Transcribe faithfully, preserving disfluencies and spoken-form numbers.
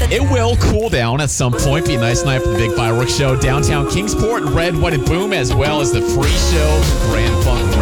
It will cool down at some point. Be a nice night for the Big Fireworks Show. Downtown Kingsport, Red, White, and Boom, as well as the free show, Grand Funk